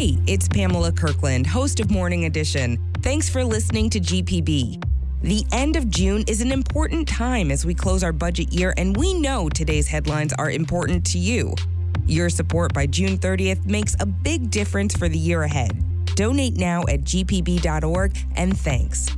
Hi, it's Pamela Kirkland, host of Morning Edition. Thanks for listening to GPB. The end of June is an important time as we close our budget year, and we know today's headlines are important to you. Your support by June 30th makes a big difference for the year ahead. Donate now at gpb.org, and thanks.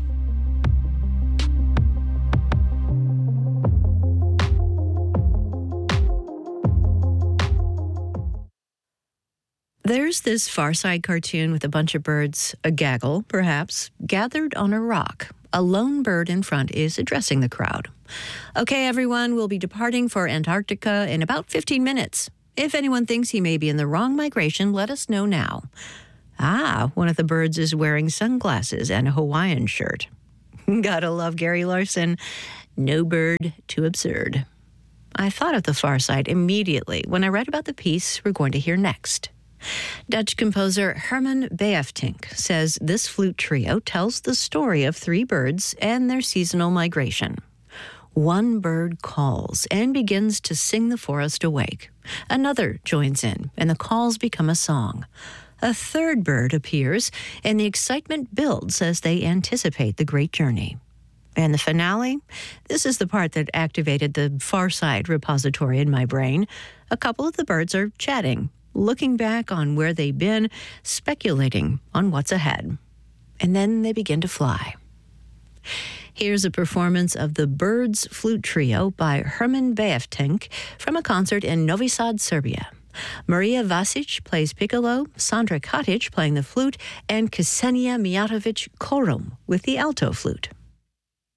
There's this Far Side cartoon with a bunch of birds, a gaggle, perhaps, gathered on a rock. A lone bird in front is addressing the crowd. Okay, everyone, we'll be departing for Antarctica in about 15 minutes. If anyone thinks he may be in the wrong migration, let us know now. One of the birds is wearing sunglasses and a Hawaiian shirt. Gotta love Gary Larson. No bird too absurd. I thought of the Far Side immediately when I read about the piece we're going to hear next. Dutch composer Herman Beefdink says this flute trio tells the story of three birds and their seasonal migration. One bird calls and begins to sing the forest awake. Another joins in, and the calls become a song. A third bird appears, and the excitement builds as they anticipate the great journey. And the finale? This is the part that activated the Far Side repository in my brain. A couple of the birds are chatting, looking back on where they've been, speculating on what's ahead. And then they begin to fly. Here's a performance of the Birds Flute Trio by Herman Beefdink from a concert in Novi Sad, Serbia. Maria Vasic plays piccolo, Sandra Katic playing the flute, and Ksenia Mijatovic Korum with the alto flute.